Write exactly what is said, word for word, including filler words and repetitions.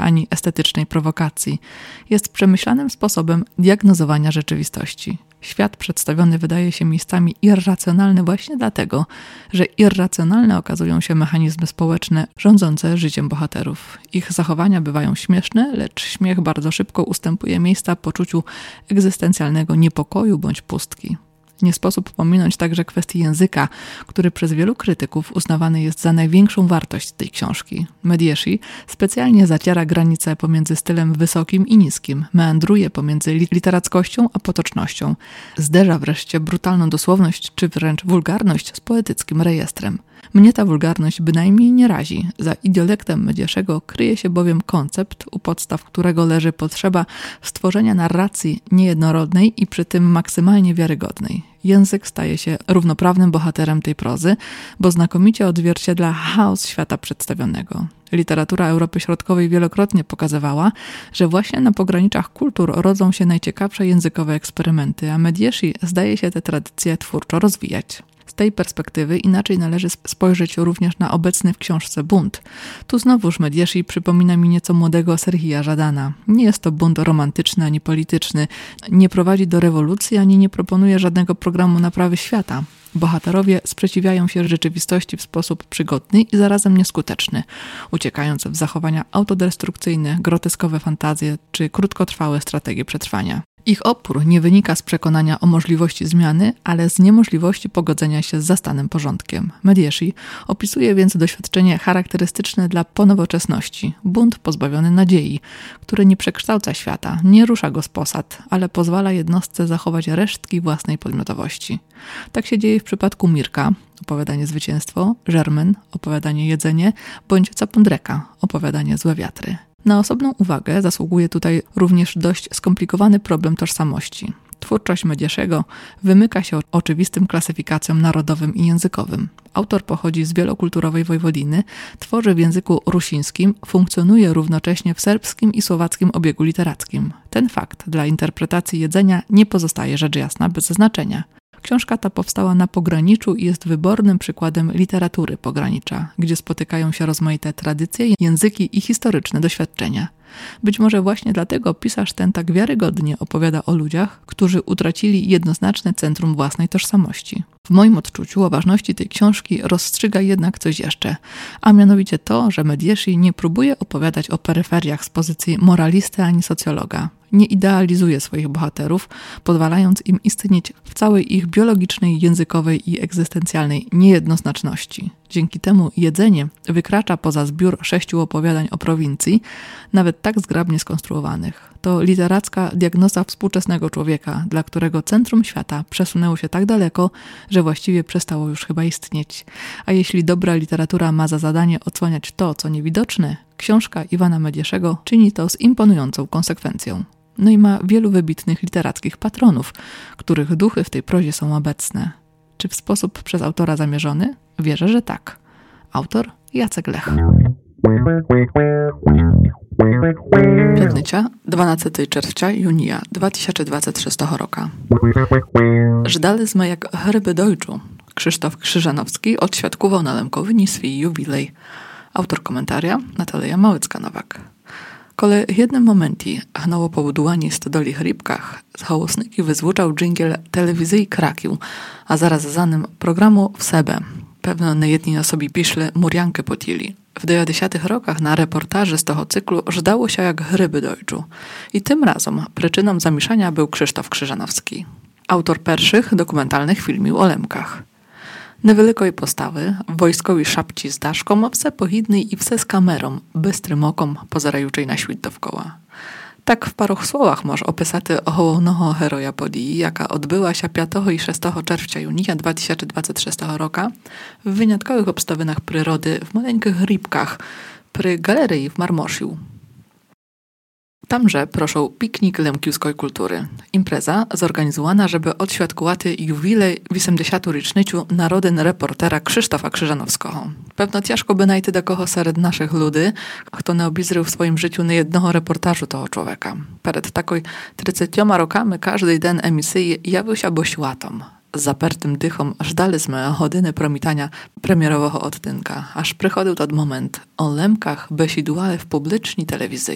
ani estetycznej prowokacji. Jest przemyślanym sposobem diagnozowania rzeczywistości. Świat przedstawiony wydaje się miejscami irracjonalny właśnie dlatego, że irracjonalne okazują się mechanizmy społeczne rządzące życiem bohaterów. Ich zachowania bywają śmieszne, lecz śmiech bardzo szybko ustępuje miejsca poczuciu egzystencjalnego niepokoju bądź pustki. Nie sposób pominąć także kwestii języka, który przez wielu krytyków uznawany jest za największą wartość tej książki. Mediesi specjalnie zaciera granice pomiędzy stylem wysokim i niskim, meandruje pomiędzy literackością a potocznością, zderza wreszcie brutalną dosłowność czy wręcz wulgarność z poetyckim rejestrem. Mnie ta wulgarność bynajmniej nie razi. Za idiolektem Medieszego kryje się bowiem koncept, u podstaw którego leży potrzeba stworzenia narracji niejednorodnej i przy tym maksymalnie wiarygodnej. Język staje się równoprawnym bohaterem tej prozy, bo znakomicie odzwierciedla chaos świata przedstawionego. Literatura Europy Środkowej wielokrotnie pokazywała, że właśnie na pograniczach kultur rodzą się najciekawsze językowe eksperymenty, a Mediesi zdaje się te tradycje twórczo rozwijać. Z tej perspektywy inaczej należy spojrzeć również na obecny w książce bunt. Tu znowuż Mediesi przypomina mi nieco młodego Serhija Żadana. Nie jest to bunt romantyczny ani polityczny, nie prowadzi do rewolucji ani nie proponuje żadnego programu naprawy świata. Bohaterowie sprzeciwiają się rzeczywistości w sposób przygodny i zarazem nieskuteczny, uciekając w zachowania autodestrukcyjne, groteskowe fantazje czy krótkotrwałe strategie przetrwania. Ich opór nie wynika z przekonania o możliwości zmiany, ale z niemożliwości pogodzenia się z zastanym porządkiem. Mediesi opisuje więc doświadczenie charakterystyczne dla ponowoczesności, bunt pozbawiony nadziei, który nie przekształca świata, nie rusza go z posad, ale pozwala jednostce zachować resztki własnej podmiotowości. Tak się dzieje w przypadku Mirka, opowiadanie Zwycięstwo, Żermen, opowiadanie Jedzenie, bądź Capundreka, opowiadanie Złe wiatry. Na osobną uwagę zasługuje tutaj również dość skomplikowany problem tożsamości. Twórczość Medieszego wymyka się oczywistym klasyfikacjom narodowym i językowym. Autor pochodzi z wielokulturowej Wojwodiny, tworzy w języku rusińskim, funkcjonuje równocześnie w serbskim i słowackim obiegu literackim. Ten fakt dla interpretacji Jedzenia nie pozostaje rzecz jasna bez znaczenia. Książka ta powstała na pograniczu i jest wybornym przykładem literatury pogranicza, gdzie spotykają się rozmaite tradycje, języki i historyczne doświadczenia. Być może właśnie dlatego pisarz ten tak wiarygodnie opowiada o ludziach, którzy utracili jednoznaczne centrum własnej tożsamości. W moim odczuciu o ważności tej książki rozstrzyga jednak coś jeszcze, a mianowicie to, że Mediesi nie próbuje opowiadać o peryferiach z pozycji moralisty ani socjologa. Nie idealizuje swoich bohaterów, pozwalając im istnieć w całej ich biologicznej, językowej i egzystencjalnej niejednoznaczności. Dzięki temu Jedzenie wykracza poza zbiór sześciu opowiadań o prowincji, nawet tak zgrabnie skonstruowanych. To literacka diagnoza współczesnego człowieka, dla którego centrum świata przesunęło się tak daleko, że właściwie przestało już chyba istnieć. A jeśli dobra literatura ma za zadanie odsłaniać to, co niewidoczne, książka Iwana Medieszego czyni to z imponującą konsekwencją. No i ma wielu wybitnych literackich patronów, których duchy w tej prozie są obecne. Czy w sposób przez autora zamierzony? Wierzę, że tak. Autor Jacek Lech. Piatnicza, dwunastego czerwca Junija dwa tysiące dwudziestego szóstego roku. Żdaliśmy jak hryby dojczu. Krzysztof Krzyżanowski odświadkował na Lemkowyni swój jubilej. Autor komentaria Natalia Małycka-Nowak. Kole jednym momencie hnało po budułani stodoli chripkach, z hałosnyki wyzłuczał dżingiel telewizji Krakił, a zaraz za nim programu w Sebe. Pewno niejedni osobie piszle muriankę potili. W dziewięćdziesiątych rokach na reportaży z tego cyklu żdało się jak hryby dojczu. I tym razem przyczyną zamieszania był Krzysztof Krzyżanowski. Autor pierwszych dokumentalnych filmów o Lemkach. Niewielkiej postawy, wojskowi szapci z daszką, wse pohidnej i wse z kamerą, bystrym okom, pozerajuczej na świt dookoła. Tak w paru słowach może opisać ohołownego heroja podii, jaka odbyła się piątego i szóstego czerwca Junija dwa tysiące dwudziestego szóstego roku w wyjątkowych obstawinach przyrody w maleńkich rybkach przy galerii w Marmosiu. Tamże proszą piknik lemkiewskiej kultury. Impreza zorganizowana, żeby odświadkować jubilej osiemdziesiątego rocznicę narodzin reportera Krzysztofa Krzyżanowskiego. Pewno ciężko by najти takiego wśród naszych ludzi, kto nie obizrył w swoim życiu niejednego reportażu tego człowieka. Przed takoj trzydziestoma rokami każdy dzień emisji jawił się bośłatom. Z zapertym dychom żdaliśmy godziny promitania premierowego odtynka, aż przychodził ten moment o Lemkach besidowali w publicznej telewizji.